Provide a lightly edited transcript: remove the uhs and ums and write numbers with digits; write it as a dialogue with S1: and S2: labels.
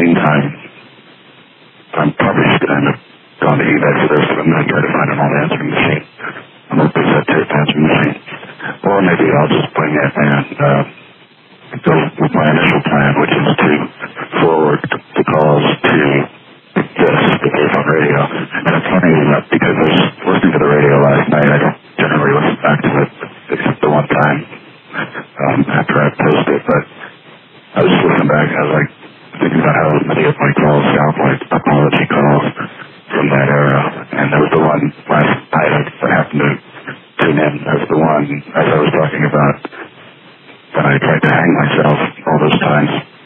S1: meantime, I'm probably just going to end up going to eBay for this, but I'm going to try to find an old answering machine. An old cassette tape answering machine. Or maybe I'll just bring it and go with my initial plan, which is to forward the calls to this, the Dave on radio. And it's funny enough because I was listening to the radio last night. I don't generally listen back to it except the one time after I post it, but I was listening back and I was like thinking about how many of my calls sound like apology calls from that era. And there was the one last night I happened to tune in. There was the one, as I was talking about, that I tried to hang myself all those times.